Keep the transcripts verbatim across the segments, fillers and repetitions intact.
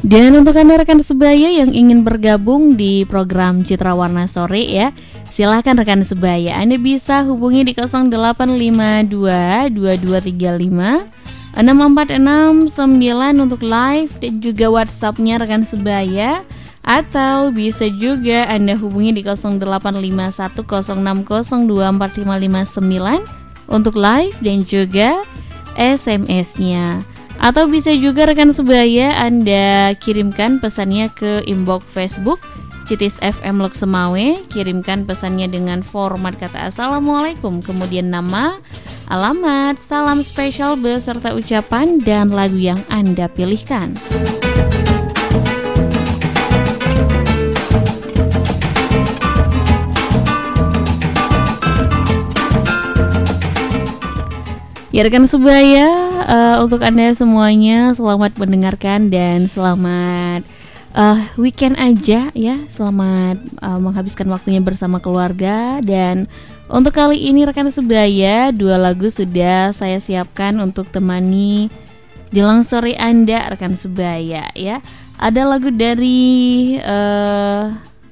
Dan untuk Anda rekan sebaya yang ingin bergabung di program Citra Warna Sore ya, silakan rekan sebaya, Anda bisa hubungi di nol delapan lima dua dua dua tiga lima enam empat enam sembilan untuk live, dan juga WhatsApp-nya rekan sebaya. Atau bisa juga Anda hubungi di nol delapan lima satu nol enam nol dua empat lima lima sembilan untuk live dan juga S M S-nya. Atau bisa juga rekan sebaya Anda kirimkan pesannya ke inbox Facebook Citis F M Lok Semawe. Kirimkan pesannya dengan format kata Assalamualaikum, kemudian nama, alamat, salam spesial beserta ucapan dan lagu yang Anda pilihkan. Ya rekan sebaya, uh, untuk Anda semuanya selamat mendengarkan dan selamat uh, weekend aja ya. Selamat uh, menghabiskan waktunya bersama keluarga. Dan untuk kali ini rekan sebaya, dua lagu sudah saya siapkan untuk temani jelang sore Anda rekan sebaya ya. Ada lagu dari uh,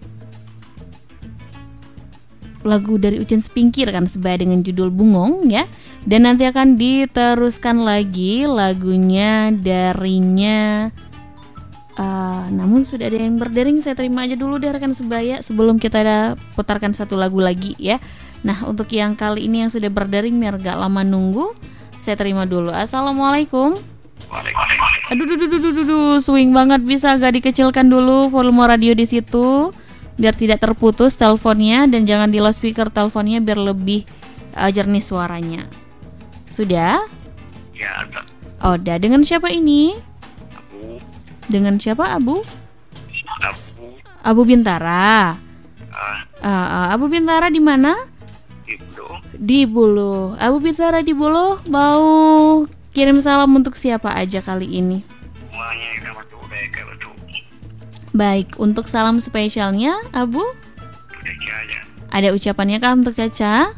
lagu dari Ucen Spingki rekan sebaya dengan judul Bungong ya. Dan nanti akan diteruskan lagi lagunya darinya uh, namun sudah ada yang berdering, saya terima aja dulu deh rekan sebaya sebelum kita ada putarkan satu lagu lagi ya. Nah untuk yang kali ini yang sudah berdering biar gak lama nunggu, saya terima dulu. Assalamualaikum. Waalaikumsalam. Aduh duh, duh, duh, duh, duh, swing banget, bisa agak dikecilkan dulu volume radio di situ biar tidak terputus teleponnya, dan jangan di loudspeaker teleponnya biar lebih uh, jernih suaranya. Sudah? Ya, ada. Oh, udah. Dengan siapa ini? Abu. Dengan siapa, Abu? Abu. Abu Bintara. Ah, Uh, uh, Abu Bintara di mana? Ibnu. Di Buluh. Abu Bintara di Buluh mau kirim salam untuk siapa aja kali ini? Semuanya yang sama tuh udah kayak betul. Baik, untuk salam spesialnya, Abu? Udah aja. Ada ucapannya kah untuk Caca?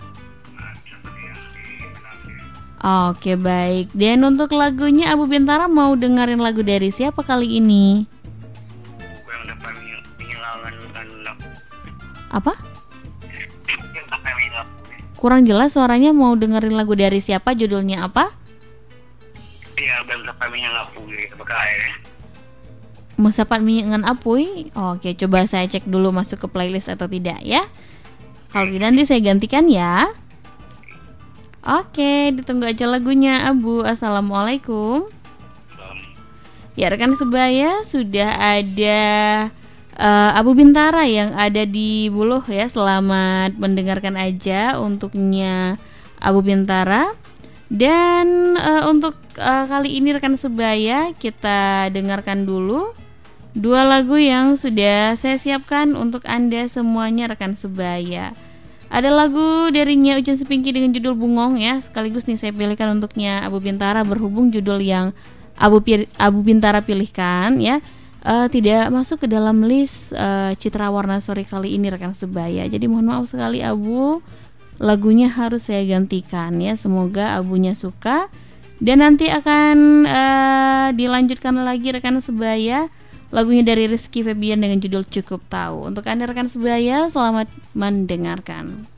Oke baik. Dan untuk lagunya Abu Bintara mau dengerin lagu dari siapa kali ini? Yang dapat menghilangkan Apa? Kurang jelas suaranya, mau dengerin lagu dari siapa, judulnya apa? Iya, belum dapat menghilangkan gitu pakai. Musapat Minyangan Apuy. Oke, coba saya cek dulu masuk ke playlist atau tidak ya. Kalau tidak nanti saya gantikan ya. Oke, ditunggu aja lagunya Abu. Assalamualaikum. Ya rekan sebaya, sudah ada uh, Abu Bintara yang ada di Buluh ya. Selamat mendengarkan aja untuknya Abu Bintara. Dan uh, untuk uh, kali ini rekan sebaya, kita dengarkan dulu dua lagu yang sudah saya siapkan untuk Anda semuanya rekan sebaya. Ada lagu darinya Ucen Spingki dengan judul Bungong ya. Sekaligus nih saya pilihkan untuknya Abu Bintara, berhubung judul yang Abu, Pir- Abu Bintara pilihkan ya uh, tidak masuk ke dalam list uh, Citra Warna Sore kali ini rekan sebaya. Jadi mohon maaf sekali Abu, lagunya harus saya gantikan ya. Semoga Abunya suka. Dan nanti akan uh, dilanjutkan lagi rekan sebaya, lagunya dari Rizky Febian dengan judul Cukup Tahu. Untuk Anda rekan sebaya, selamat mendengarkan.